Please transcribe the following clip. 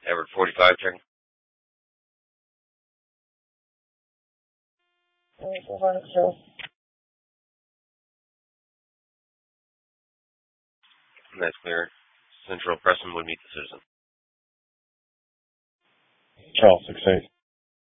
Edward 45, checking. That's clear. Central Preston would meet the citizen. Charles 68.